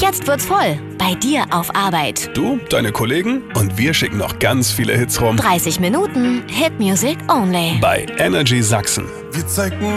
Jetzt wird's voll. Bei dir auf Arbeit. Du, deine Kollegen und wir schicken noch ganz viele Hits rum. 30 Minuten Hit Music Only. Bei Energy Sachsen. Wir zeigen